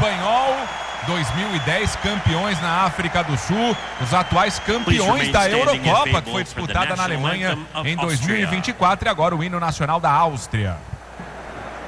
espanhol. 2010 campeões na África do Sul, os atuais campeões da Eurocopa, que foi disputada na Alemanha em 2024, e agora o hino nacional da Áustria.